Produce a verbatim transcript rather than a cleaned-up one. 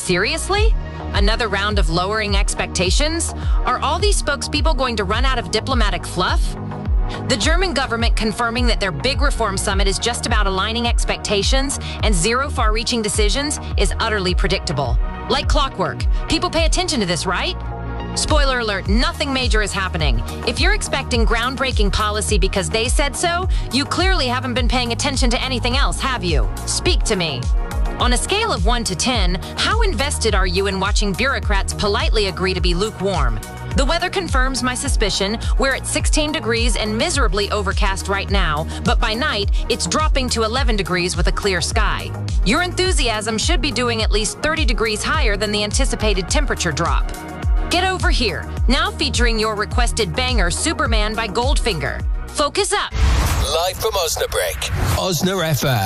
Seriously? Another round of lowering expectations? Are all these spokespeople going to run out of diplomatic fluff? The German government confirming that their big reform summit is just about aligning expectations and zero far-reaching decisions is utterly predictable. Like clockwork. People pay attention to this, right? Spoiler alert, nothing major is happening. If you're expecting groundbreaking policy because they said so, you clearly haven't been paying attention to anything else, have you? Speak to me. On a scale of one to ten, how invested are you in watching bureaucrats politely agree to be lukewarm? The weather confirms my suspicion. We're at sixteen degrees and miserably overcast right now, but by night, it's dropping to eleven degrees with a clear sky. Your enthusiasm should be doing at least thirty degrees higher than the anticipated temperature drop. Get Over Here, now featuring your requested banger, Superman by Goldfinger. Focus up. Live from Osnabrück. Osna F M.